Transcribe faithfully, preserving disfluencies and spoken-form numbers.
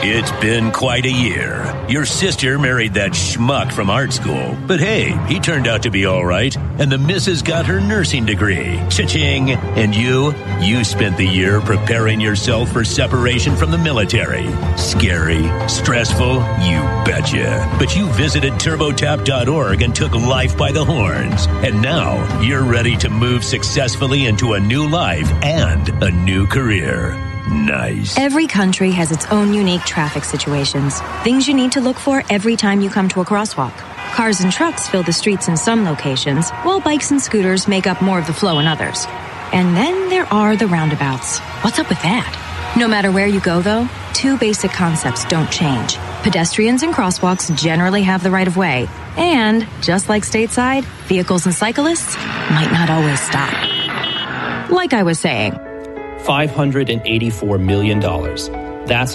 It's been quite a year. Your sister married that schmuck from art school. But hey, he turned out to be all right. And the missus got her nursing degree. Cha-ching. And you? You spent the year preparing yourself for separation from the military. Scary. Stressful? You betcha. But you visited TurboTap dot org and took life by the horns. And now you're ready to move successfully into a new life and a new career. Nice. Every country has its own unique traffic situations. Things you need to look for every time you come to a crosswalk. Cars and trucks fill the streets in some locations, while bikes and scooters make up more of the flow in others. And then there are the roundabouts. What's up with that? No matter where you go, though, two basic concepts don't change. Pedestrians and crosswalks generally have the right of way. And, just like stateside, vehicles and cyclists might not always stop. Like I was saying, five hundred eighty-four million dollars. That's